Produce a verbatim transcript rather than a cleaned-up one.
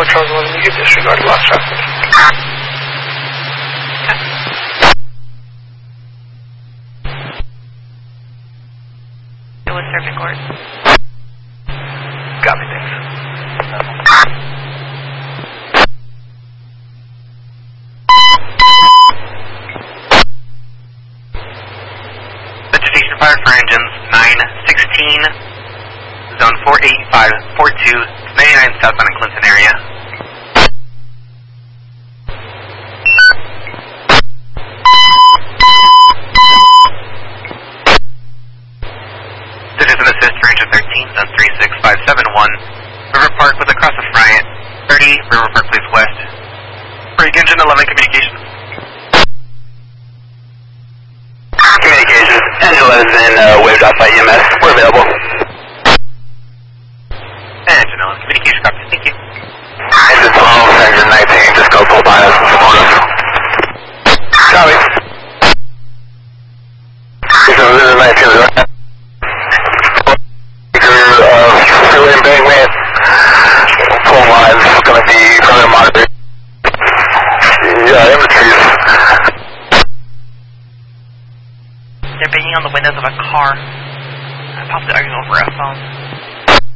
four Charles eleven, you get disregarded lost traffic. It was Serpent Court. Got me, thanks. Vegetation fire for engines nine sixteen, zone four eight five four two, ninety-nine southbound in Clinton area. Citizen assist for engine thirteen, zone three six five seven one, River Park with a cross of Bryant, thirty, River Park Place West. Break engine eleven, communications. Communications, engine eleven has been uh, waved off by E M S. We're available. Engine eleven, communication copy, thank you. Engine twelve, engine nineteen, just go pull by us and support us. Copy. Engine nineteen is right. Of freeway embankment, phone lines going to be further monitored. Yeah, in the trees. They're banging on the windows of a car. I possibly arguing over a phone.